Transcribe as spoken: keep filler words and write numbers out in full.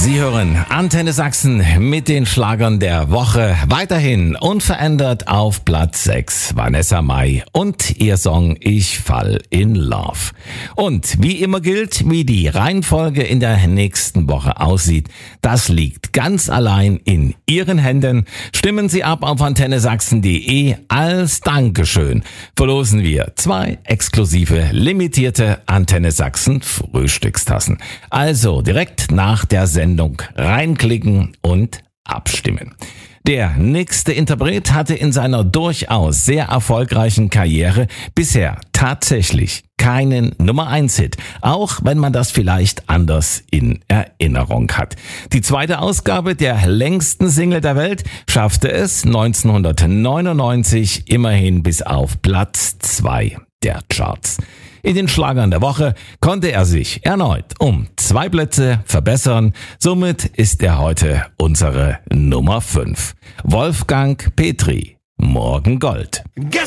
Sie hören Antenne Sachsen mit den Schlagern der Woche. Weiterhin unverändert auf Platz sechs Vanessa Mai und ihr Song Ich fall in Love. Und wie immer gilt, wie die Reihenfolge in der nächsten Woche aussieht, das liegt ganz allein in Ihren Händen. Stimmen Sie ab auf antenne sachsen punkt de. Als Dankeschön verlosen wir zwei exklusive limitierte Antenne Sachsen Frühstückstassen. Also direkt nach der Sendung reinklicken und abstimmen. Der nächste Interpret hatte in seiner durchaus sehr erfolgreichen Karriere bisher tatsächlich keinen Nummer eins Hit, auch wenn man das vielleicht anders in Erinnerung hat. Die zweite Ausgabe der längsten Single der Welt schaffte es neunzehnhundertneunundneunzig immerhin bis auf Platz zwei der Charts. In den Schlagern der Woche konnte er sich erneut um zwei Plätze verbessern. Somit ist er heute unsere Nummer fünf. Wolfgang Petri, Morgen Gold.